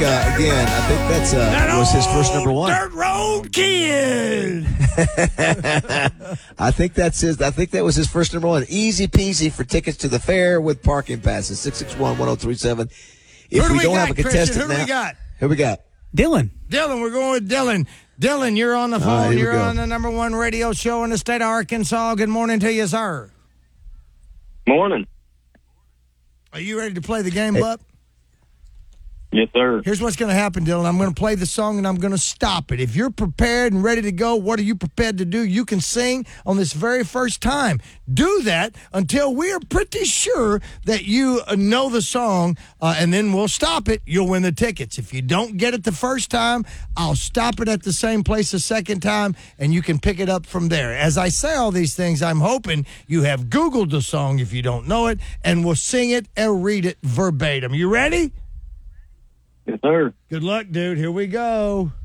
Again, I think that's was his first number one. Dirt Road Kid. I think that was his first number one. Easy peasy for tickets to the fair with parking passes. 661-1037. If we don't have a contestant now, who do we got? Who we got? Dylan, we're going with Dylan. Dylan, you're on the phone. here we You're go. on the number one radio show in the state of Arkansas. Good morning to you, sir. Morning. Are you ready to play the game, Buck? Yes, sir. Here's what's going to happen, Dylan. I'm going to play the song, and I'm going to stop it. If you're prepared and ready to go, what are you prepared to do? You can sing on this very first time. Do that until we are pretty sure that you know the song, and then we'll stop it. You'll win the tickets. If you don't get it the first time, I'll stop it at the same place the second time, and you can pick it up from there. As I say all these things, I'm hoping you have Googled the song if you don't know it, and will sing it and read it verbatim. You ready? Yes, sir. Good luck, dude. Here we go.